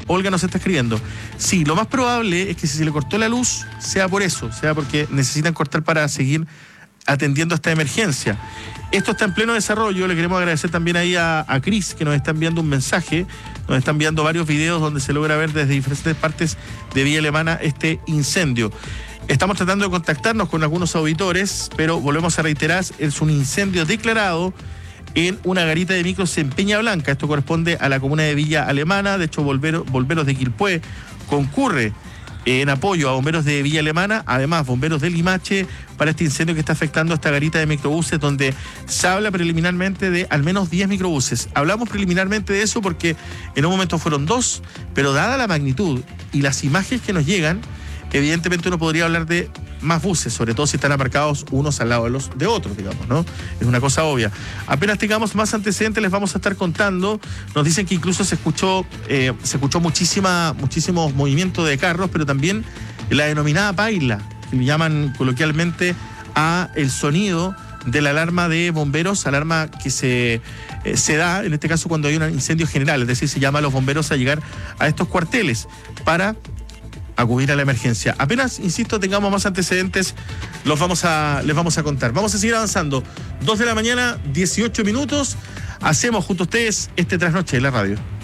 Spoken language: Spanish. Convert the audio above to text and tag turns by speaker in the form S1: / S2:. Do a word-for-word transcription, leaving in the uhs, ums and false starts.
S1: Olga nos está escribiendo. Sí, lo más probable es que si se le cortó la luz, sea por eso, sea porque necesitan cortar para seguir atendiendo esta emergencia. Esto está en pleno desarrollo. Le queremos agradecer también ahí a, a Cris, que nos está enviando un mensaje, nos está enviando varios videos donde se logra ver desde diferentes partes de Villa Alemana este incendio. Estamos tratando de contactarnos con algunos auditores, pero volvemos a reiterar, es un incendio declarado en una garita de micros en Peña Blanca. Esto corresponde a la comuna de Villa Alemana. De hecho, Volver, Bomberos de Quilpué concurre en apoyo a bomberos de Villa Alemana, además bomberos de Limache, para este incendio que está afectando a esta garita de microbuses, donde se habla preliminarmente de al menos diez microbuses. Hablamos preliminarmente de eso porque en un momento fueron dos, pero dada la magnitud y las imágenes que nos llegan, evidentemente uno podría hablar de más buses, sobre todo si están aparcados unos al lado de los de otros, digamos, ¿no? Es una cosa obvia. Apenas tengamos más antecedentes les vamos a estar contando. Nos dicen que incluso se escuchó eh, se escuchó muchísima muchísimos movimientos de carros, pero también la denominada paila, que le llaman coloquialmente a el sonido de la alarma de bomberos, alarma que se, eh, se da, en este caso, cuando hay un incendio general, es decir, se llama a los bomberos a llegar a estos cuarteles para acudir a la emergencia. Apenas, insisto, tengamos más antecedentes, los vamos a, les vamos a contar. Vamos a seguir avanzando. Dos de la mañana, dieciocho minutos. Hacemos junto a ustedes este trasnoche de la radio.